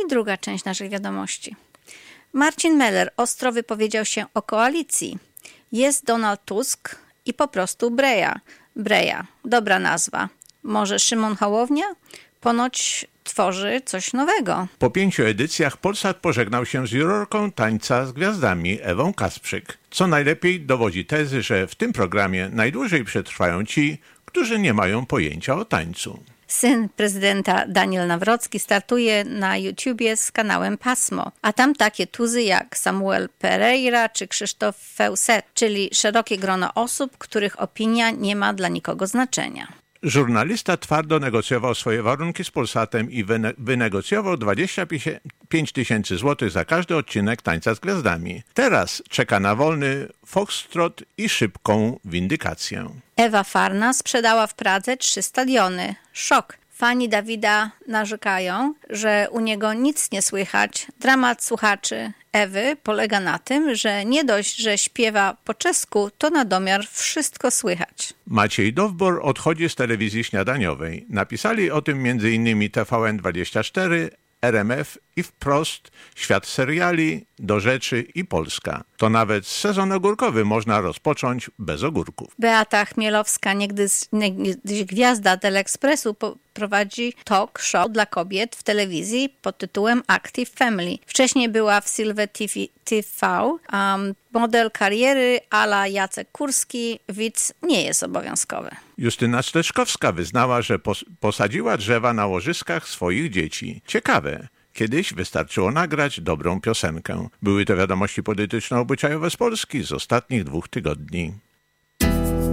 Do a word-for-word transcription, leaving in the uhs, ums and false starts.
druga część naszych wiadomości. Marcin Meller ostro wypowiedział się o koalicji. Jest Donald Tusk i po prostu Breja. Breja, dobra nazwa. Może Szymon Hołownia? Ponoć tworzy coś nowego. Po pięciu edycjach Polsat pożegnał się z jurorką Tańca z Gwiazdami Ewą Kasprzyk. Co najlepiej dowodzi tezy, że w tym programie najdłużej przetrwają ci, którzy nie mają pojęcia o tańcu. Syn prezydenta Daniel Nawrocki startuje na YouTubie z kanałem Pasmo, a tam takie tuzy jak Samuel Pereira czy Krzysztof Feuset, czyli szerokie grono osób, których opinia nie ma dla nikogo znaczenia. Żurnalista twardo negocjował swoje warunki z Polsatem i wyne- wynegocjował dwadzieścia pięć tysięcy złotych za każdy odcinek Tańca z Gwiazdami. Teraz czeka na wolny foxtrot i szybką windykację. Ewa Farna sprzedała w Pradze trzy stadiony. Szok. Fani Dawida narzekają, że u niego nic nie słychać. Dramat słuchaczy Ewy polega na tym, że nie dość, że śpiewa po czesku, to na domiar wszystko słychać. Maciej Dowbor odchodzi z telewizji śniadaniowej. Napisali o tym między innymi T V N dwadzieścia cztery, R M F i Wprost, Świat seriali, Do Rzeczy i Polska. To nawet sezon ogórkowy można rozpocząć bez ogórków. Beata Chmielowska, niegdyś, niegdyś gwiazda Teleekspresu, prowadzi talk show dla kobiet w telewizji pod tytułem Active Family. Wcześniej była w Sylwet T V. Um, model kariery a la Jacek Kurski, widz nie jest obowiązkowy. Justyna Steczkowska wyznała, że pos- posadziła drzewa na łożyskach swoich dzieci. Ciekawe. Kiedyś wystarczyło nagrać dobrą piosenkę. Były to wiadomości polityczno-obyczajowe z Polski z ostatnich dwóch tygodni.